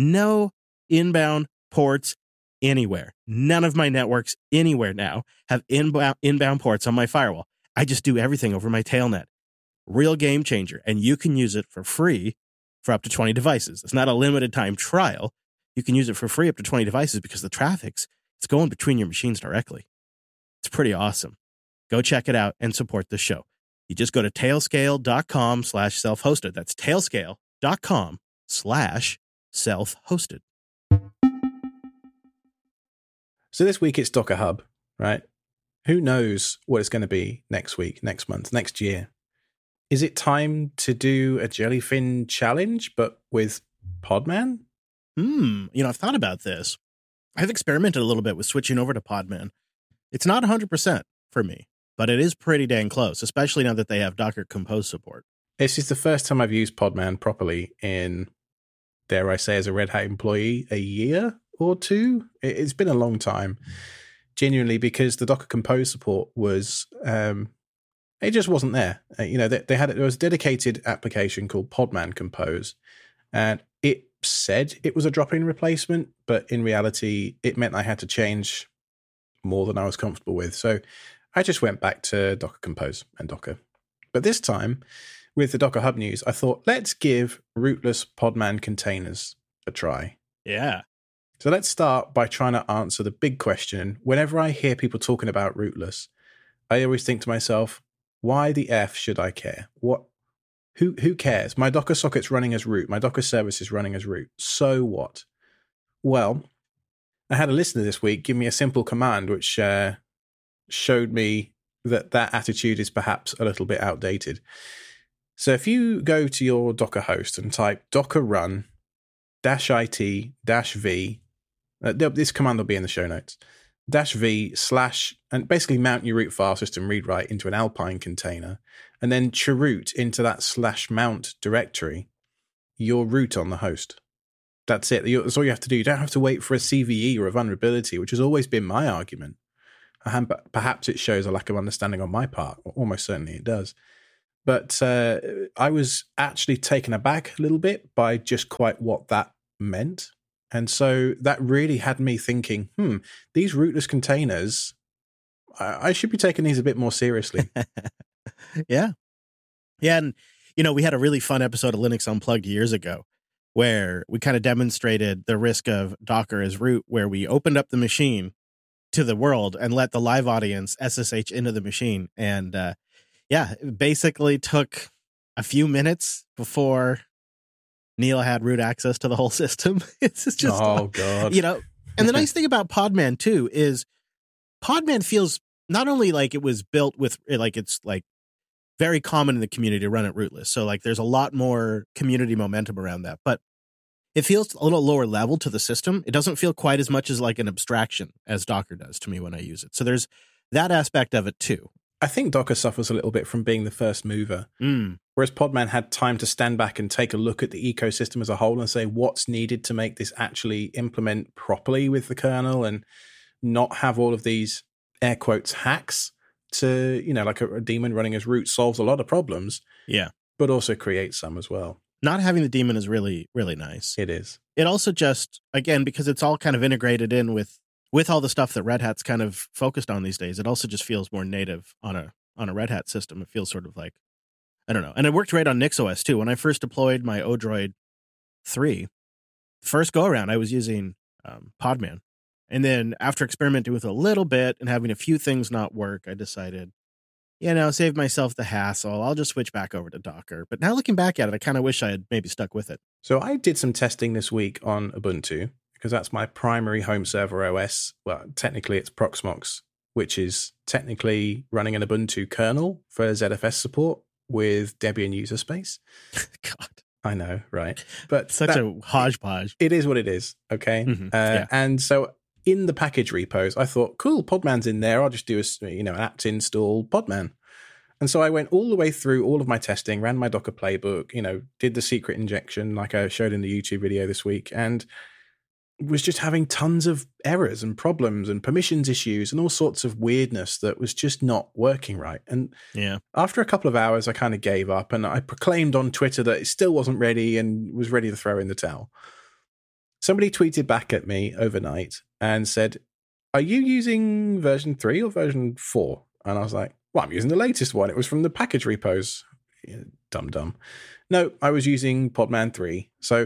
No inbound ports anywhere. None of my networks anywhere now have inbound ports on my firewall. I just do everything over my Tailnet. Real game changer. And you can use it for free for up to 20 devices. It's not a limited time trial. You can use it for free up to 20 devices because the traffic's going between your machines directly. It's pretty awesome. Go check it out and support the show. You just go to tailscale.com/self-hosted. That's tailscale.com/self-hosted. So this week it's Docker Hub, right? Who knows what it's going to be next week, next month, next year? Is it time to do a Jellyfin challenge, but with Podman? I've thought about this. I've experimented a little bit with switching over to Podman. It's not 100% for me, but it is pretty dang close, especially now that they have Docker Compose support. This is the first time I've used Podman properly in, dare I say, as a Red Hat employee, a year or two. It's been a long time, genuinely, because the Docker Compose support was... it just wasn't there. There was a dedicated application called Podman Compose, and it said it was a drop-in replacement, but in reality, it meant I had to change more than I was comfortable with. So I just went back to Docker Compose and Docker. But this time, with the Docker Hub news, I thought, let's give rootless Podman containers a try. Yeah. So let's start by trying to answer the big question. Whenever I hear people talking about rootless, I always think to myself, why the F should I care? Who cares? My Docker socket's running as root. My Docker service is running as root. So what? Well, I had a listener this week give me a simple command which showed me that attitude is perhaps a little bit outdated. So if you go to your Docker host and type docker run -it -v, this command will be in the show notes, -v / and basically mount your root file system read write into an Alpine container, and then chroot into that /mount directory your root on the host. That's it. That's all you have to do. You don't have to wait for a CVE or a vulnerability, which has always been my argument. Perhaps it shows a lack of understanding on my part. Almost certainly it does. But I was actually taken aback a little bit by just quite what that meant. And so that really had me thinking, these rootless containers, I should be taking these a bit more seriously. Yeah. Yeah. And, we had a really fun episode of Linux Unplugged years ago where we kind of demonstrated the risk of Docker as root, where we opened up the machine to the world and let the live audience SSH into the machine. And it basically took a few minutes before Neil had root access to the whole system. It's just, God. And the nice thing about Podman too is Podman feels not only like it was built with, like it's like very common in the community to run it rootless. So like there's a lot more community momentum around that, but it feels a little lower level to the system. It doesn't feel quite as much as like an abstraction as Docker does to me when I use it. So there's that aspect of it too. I think Docker suffers a little bit from being the first mover, whereas Podman had time to stand back and take a look at the ecosystem as a whole and say what's needed to make this actually implement properly with the kernel and not have all of these air quotes hacks to, like a daemon running as root solves a lot of problems. Yeah. But also creates some as well. Not having the daemon is really, really nice. It is. It also just, again, because it's all kind of integrated in with all the stuff that Red Hat's kind of focused on these days, it also just feels more native on a Red Hat system. It feels sort of like, I don't know. And it worked great on NixOS too. When I first deployed my Odroid 3, first go around, I was using Podman. And then after experimenting with it a little bit and having a few things not work, I decided, save myself the hassle. I'll just switch back over to Docker. But now looking back at it, I kind of wish I had maybe stuck with it. So I did some testing this week on Ubuntu because that's my primary home server OS. Well, technically it's Proxmox, which is technically running an Ubuntu kernel for ZFS support with Debian user space. God. I know, right? But such a hodgepodge. It is what it is, okay? Mm-hmm. And so in the package repos, I thought, cool, Podman's in there. I'll just do an apt install Podman. And so I went all the way through all of my testing, ran my Docker playbook, did the secret injection like I showed in the YouTube video this week, and was just having tons of errors and problems and permissions issues and all sorts of weirdness that was just not working right. And after a couple of hours, I kind of gave up and I proclaimed on Twitter that it still wasn't ready and was ready to throw in the towel. Somebody tweeted back at me overnight and said, "Are you using version 3 or version 4? And I was like, well, I'm using the latest one. It was from the package repos. Dumb. No, I was using Podman 3. So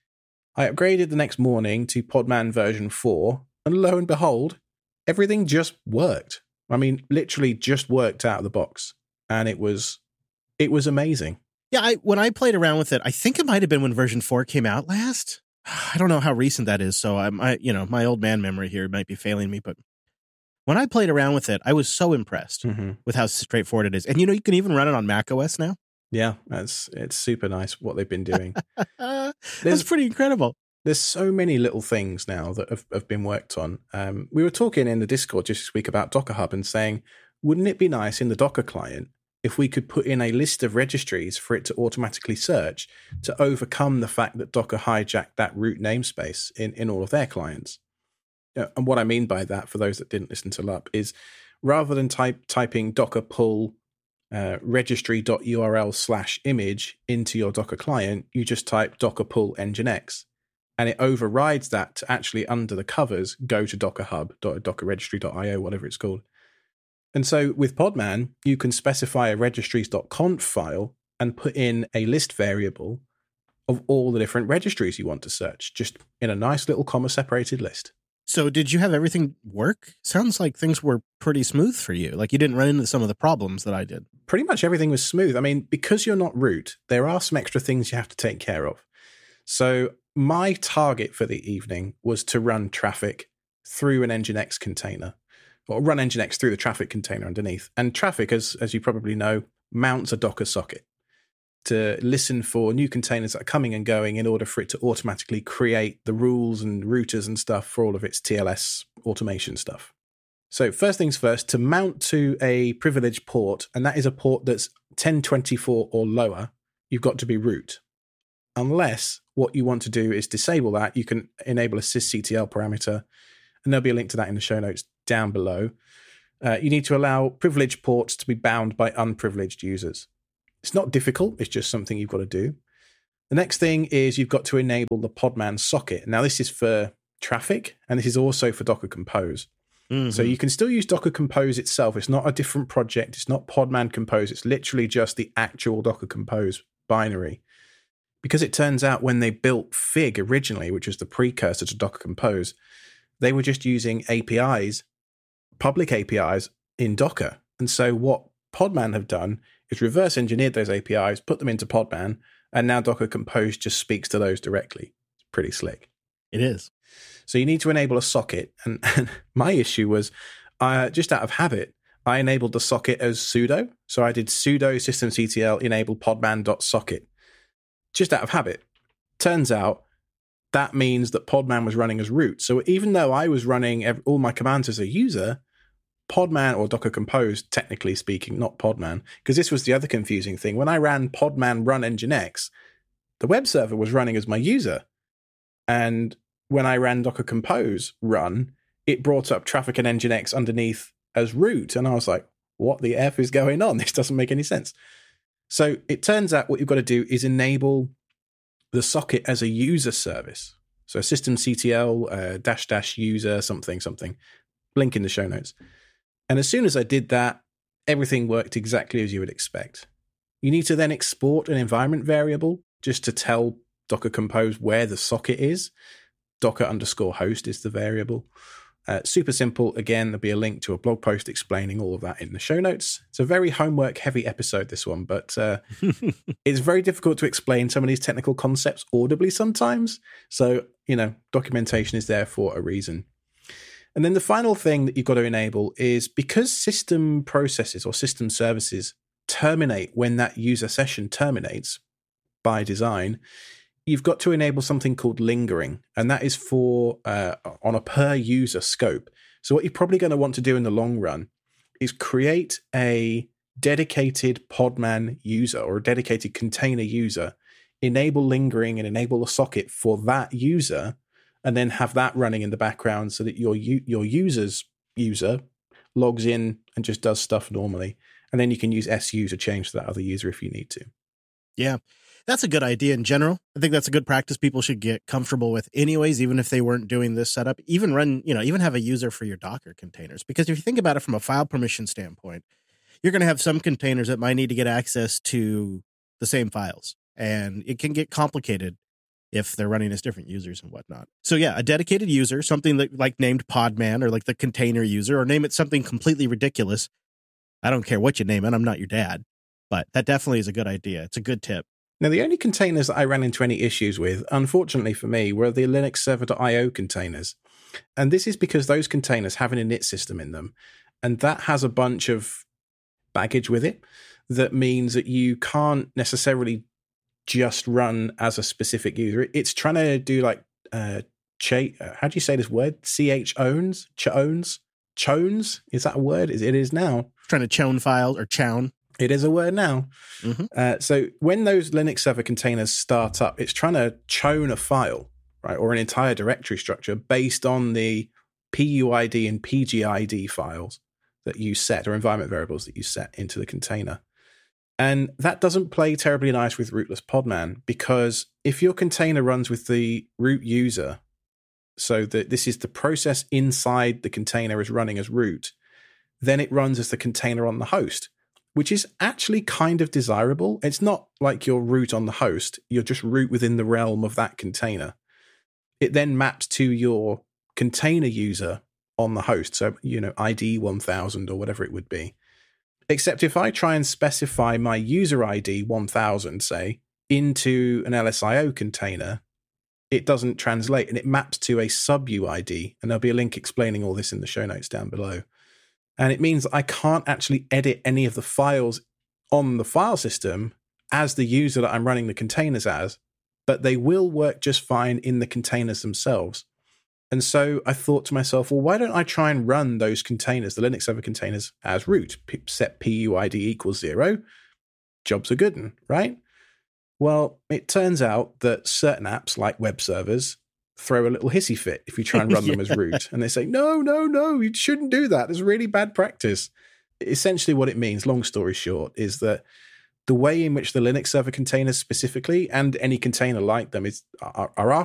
I upgraded the next morning to Podman version 4, and lo and behold, everything just worked. I mean, literally just worked out of the box. And it was amazing. Yeah, when I played around with it, I think it might have been when version 4 came out last. I don't know how recent that is, so my old man memory here might be failing me, but when I played around with it, I was so impressed with how straightforward it is. And you can even run it on macOS now. Yeah, it's super nice what they've been doing. That's pretty incredible. There's so many little things now that have been worked on. We were talking in the Discord just this week about Docker Hub and saying, wouldn't it be nice in the Docker client if we could put in a list of registries for it to automatically search to overcome the fact that Docker hijacked that root namespace in all of their clients? And what I mean by that, for those that didn't listen to LUP, is rather than typing docker pull registry.url/image into your Docker client, you just type docker pull nginx, and it overrides that to actually, under the covers, go to Docker Hub, dockerregistry.io, whatever it's called. And so with Podman, you can specify a registries.conf file and put in a list variable of all the different registries you want to search, just in a nice little comma-separated list. So did you have everything work? Sounds like things were pretty smooth for you. Like you didn't run into some of the problems that I did. Pretty much everything was smooth. I mean, because you're not root, there are some extra things you have to take care of. So my target for the evening was to run traffic through an Nginx container, or run Nginx through the traffic container underneath. And traffic, as you probably know, mounts a Docker socket to listen for new containers that are coming and going in order for it to automatically create the rules and routers and stuff for all of its TLS automation stuff. So first things first, to mount to a privileged port, and that is a port that's 1024 or lower, you've got to be root. Unless what you want to do is disable that. You can enable a sysctl parameter, and there'll be a link to that in the show notes down below. You need to allow privileged ports to be bound by unprivileged users. It's not difficult. It's just something you've got to do. The next thing is you've got to enable the Podman socket. Now, this is for traffic, and this is also for Docker Compose. Mm-hmm. So you can still use Docker Compose itself. It's not a different project. It's not Podman Compose. It's literally just the actual Docker Compose binary. Because it turns out when they built Fig originally, which was the precursor to Docker Compose, they were just using APIs, public APIs in Docker. And so what Podman have done is reverse engineered those APIs, put them into Podman, and now Docker Compose just speaks to those directly. It's pretty slick. It is. So you need to enable a socket. And my issue was, just out of habit, I enabled the socket as sudo. So I did sudo systemctl enable podman.socket. Just out of habit. Turns out that means that Podman was running as root. So even though I was running all my commands as a user, Podman, or Docker Compose, technically speaking, not Podman, because this was the other confusing thing. When I ran Podman run nginx, the web server was running as my user. And when I ran Docker Compose run, it brought up traffic and nginx underneath as root. And I was like, what the F is going on? This doesn't make any sense. So it turns out what you've got to do is enable the socket as a user service. So systemctl --user something. Link in the show notes. And as soon as I did that, everything worked exactly as you would expect. You need to then export an environment variable just to tell Docker Compose where the socket is. Docker_host is the variable. Super simple. Again, there'll be a link to a blog post explaining all of that in the show notes. It's a very homework-heavy episode, this one, but it's very difficult to explain some of these technical concepts audibly sometimes. So, documentation is there for a reason. And then the final thing that you've got to enable is, because system processes or system services terminate when that user session terminates by design, you've got to enable something called lingering, and that is for on a per user scope. So what you're probably going to want to do in the long run is create a dedicated Podman user or a dedicated container user, enable lingering and enable a socket for that user, and then have that running in the background so that your user's user logs in and just does stuff normally. And then you can use SU to change to that other user if you need to. Yeah. That's a good idea in general. I think that's a good practice people should get comfortable with anyways, even if they weren't doing this setup. Even even have a user for your Docker containers. Because if you think about it from a file permission standpoint, you're going to have some containers that might need to get access to the same files. And it can get complicated if they're running as different users and whatnot. So yeah, a dedicated user, something like named Podman or like the container user, or name it something completely ridiculous. I don't care what you name it. I'm not your dad. But that definitely is a good idea. It's a good tip. Now, the only containers that I ran into any issues with, unfortunately for me, were the Linux server.io containers. And this is because those containers have an init system in them. And that has a bunch of baggage with it that means that you can't necessarily just run as a specific user. It's trying to do like, how do you say this word? Chones? Is that a word? It is now. Trying to chown files or chown. It is a word now. Mm-hmm. So when those Linux server containers start up, it's trying to chown a file, right, or an entire directory structure based on the PUID and PGID files that you set, or environment variables that you set into the container. And that doesn't play terribly nice with rootless Podman, because if your container runs with the root user, so that this is the process inside the container is running as root, then it runs as the container on the host, which is actually kind of desirable. It's not like you're root on the host. You're just root within the realm of that container. It then maps to your container user on the host. So, ID 1000 or whatever it would be. Except if I try and specify my user ID 1000, say, into an LSIO container, it doesn't translate, and it maps to a sub-UID. And there'll be a link explaining all this in the show notes down below. And it means I can't actually edit any of the files on the file system as the user that I'm running the containers as, but they will work just fine in the containers themselves. And so I thought to myself, well, why don't I try and run those containers, the Linux server containers, as root? Set PUID equals 0. Jobs are good, right? Well, it turns out that certain apps, like web servers, throw a little hissy fit if you try and run them as root. And they say, no, you shouldn't do that. It's really bad practice. Essentially what it means, long story short, is that the way in which the Linux server containers specifically, and any container like them, are